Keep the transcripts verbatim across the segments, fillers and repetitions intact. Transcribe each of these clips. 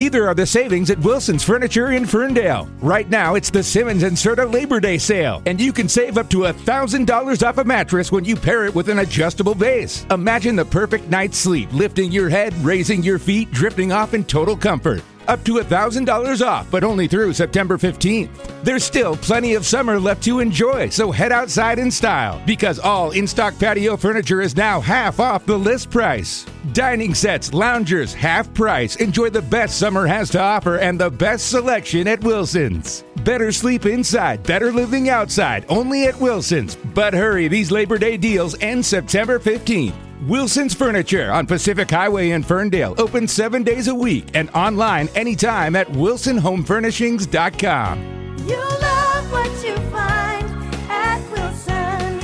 Neither are the savings at Wilson's Furniture in Ferndale. Right now, it's the Simmons and Serta Labor Day sale, and you can save up to one thousand dollars off a mattress when you pair it with an adjustable base. Imagine the perfect night's sleep, lifting your head, raising your feet, drifting off in total comfort. Up to one thousand dollars off, but only through September fifteenth. There's still plenty of summer left to enjoy, so head outside in style, because all in-stock patio furniture is now half off the list price. Dining sets, loungers, half price. Enjoy the best summer has to offer and the best selection at Wilson's. Better sleep inside, better living outside, only at Wilson's. But hurry, these Labor Day deals end September fifteenth. Wilson's Furniture on Pacific Highway in Ferndale, open seven days a week and online anytime at wilson home furnishings dot com. You love what you find at Wilson's.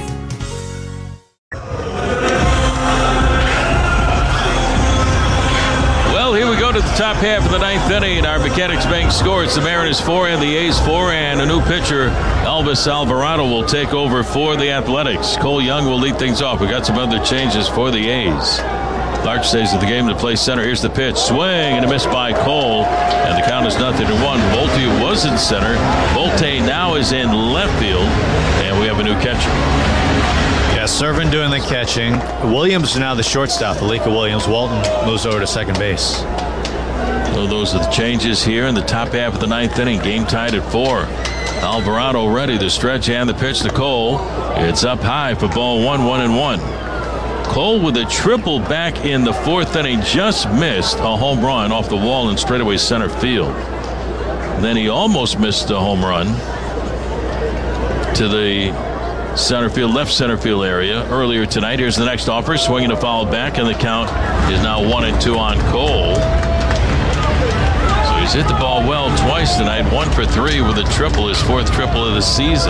Well, here we go to the top half of the ninth inning. Our Mechanics Bank score. It's the Mariners four and the A's four, and a new pitcher, Elvis Alvarado, will take over for the Athletics. Cole Young will lead things off. We got some other changes for the A's. Clark stays at the game to play center. Here's the pitch. Swing and a miss by Cole. And the count is nothing to one. Bolte was in center. Bolte now is in left field. And we have a new catcher. Yeah, Servin doing the catching. Williams is now the shortstop. Alika Williams. Walton moves over to second base. So those are the changes here in the top half of the ninth inning. Game tied at four. Alvarado ready to stretch and the pitch to Cole. It's up high for ball one, one and one. Cole with a triple back in the fourth inning just missed a home run off the wall in straightaway center field. Then he almost missed a home run to the center field, left center field area earlier tonight. Here's the next offer, swinging a foul back, and the count is now one and two on Cole. So he's hit the ball well twice tonight, one for three with a triple, his fourth triple of the season.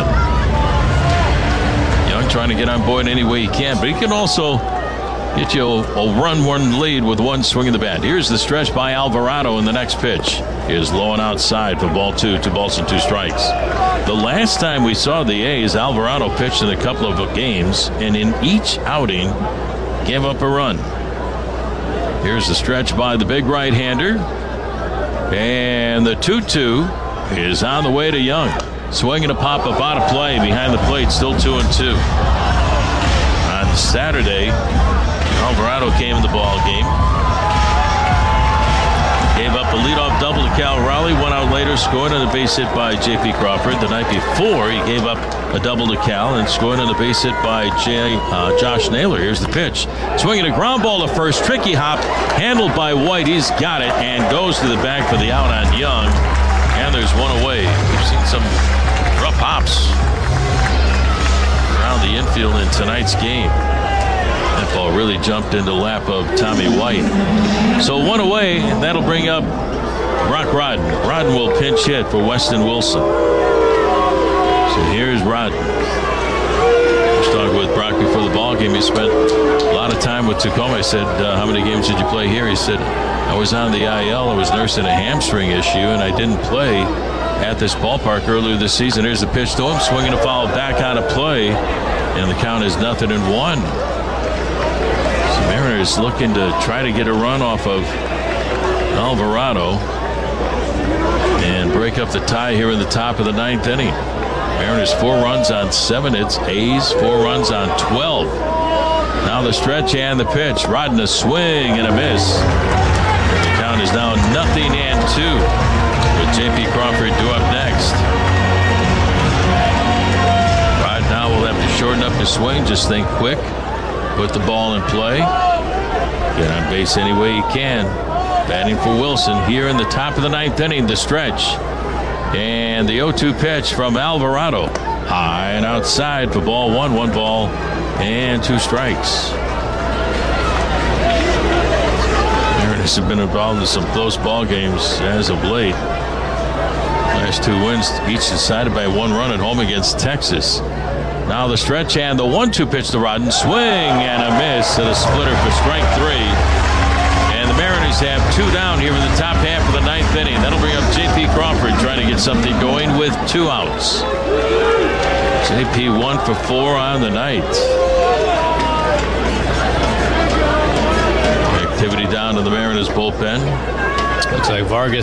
Young trying to get on board any way he can, but he can also get you a, a run one lead with one swing of the bat. Here's the stretch by Alvarado, and the next pitch is low and outside for ball two, two balls and two strikes. The last time we saw the A's, Alvarado pitched in a couple of games, and in each outing gave up a run. Here's the stretch by the big right-hander, and the two two is on the way to Young. Swinging a pop up out of play behind the plate, still two and two. On Saturday, Alvarado came in the ball game. Gave up a leadoff double to Cal Raleigh. Went out later, scored on a base hit by J P Crawford. The night before, he gave up a double to Cal and scored on a base hit by J, uh, Josh Naylor. Here's the pitch. Swinging a ground ball to first. Tricky hop, handled by White. He's got it and goes to the back for the out on Young. And there's one away. We've seen some rough hops around the infield in tonight's game. That ball really jumped into the lap of Tommy White. So one away, and that'll bring up Brock Rodden. Rodden will pinch hit for Weston Wilson. So here's Rodden. I was talking with Brock before the ball game. He spent a lot of time with Tacoma. I said, uh, how many games did you play here? He said, I was on the I L. I was nursing a hamstring issue, and I didn't play at this ballpark earlier this season. Here's the pitch to him, swinging a foul back out of play, and the count is nothing and one. So Mariners looking to try to get a run off of Alvarado and break up the tie here in the top of the ninth inning. Mariners four runs on seven hits. A's four runs on twelve. Now the stretch and the pitch. Rodden a swing and a miss. The count is now nothing and two, with J P Crawford due up next. Rod now will have to shorten up his swing. Just think quick. Put the ball in play. Get on base any way he can. Batting for Wilson here in the top of the ninth inning. The stretch. And the oh two pitch from Alvarado. High and outside for ball one. One ball and two strikes. Mariners have been involved in some close ball games as of late. Last two wins, each decided by one run at home against Texas. Now the stretch and the one two pitch to Rodden. Swing and a miss and a splitter for strike three. And the Mariners have two down here in the top half of the ninth inning. That'll bring up J P Crawford trying to get something going with two outs. J P one for four on the night. Activity down to the Mariners bullpen. Looks like Vargas